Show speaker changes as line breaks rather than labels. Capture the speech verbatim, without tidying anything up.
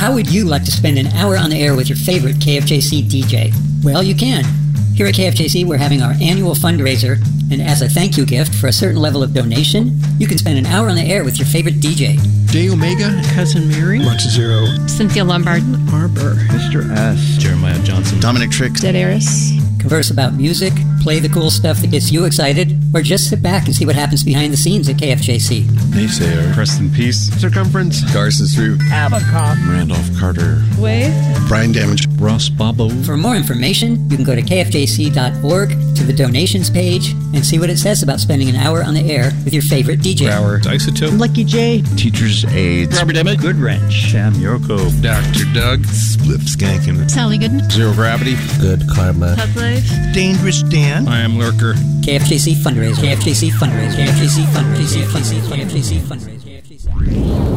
How would you like to spend an hour on the air with your favorite K F J C D J? Well, you can. Here at K F J C, we're having our annual fundraiser, and as a thank you gift for a certain level of donation, you can spend an hour on the air with your favorite D J.
J Omega,
Cousin Mary,
Monte Zero,
Cynthia Lombard,
Arbor,
Mister S,
Jeremiah Johnson,
Dominic Trick,
Dead Eris.
Converse about music, play the cool stuff that gets you excited, or just sit back and see what happens behind the scenes at K F J C.
Naysayer,
Preston Peace,
Circumference,
Garson Street,
Abacock,
Randolph Carter,
Wave,
Brian Damage,
Ross Bobo.
For more information, you can go to K F J C dot org to the donations page and see what it says about spending an hour on the air with your favorite D J.
Brower, Isotope,
Lucky J,
Teacher's Aids,
Robert Emmett,
Good Wrench,
Sam Yorko,
Doctor Doug, Spliff Skankin,
Sally Gooden,
Zero Gravity,
Good Karma,
Pub Life,
Dangerous Dan,
I Am Lurker,
K F J C fundraiser. K F J C fundraiser. K F J C fundraiser. K F J C fundraiser. K F J C fundraiser. K F J C fundraiser.